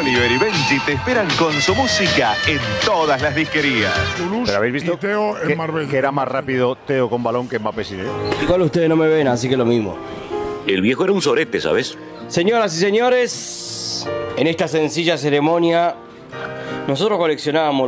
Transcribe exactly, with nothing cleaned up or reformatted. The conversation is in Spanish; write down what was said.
Oliver y Benji te esperan con su música en todas las disquerías. Pero habéis visto Teo en que, Marbella. que era más rápido Teo con balón que Mbappé sin él. Igual ustedes no me ven, así que lo mismo. El viejo era un sorete, ¿sabes? Señoras y señores, en esta sencilla ceremonia, nosotros coleccionábamos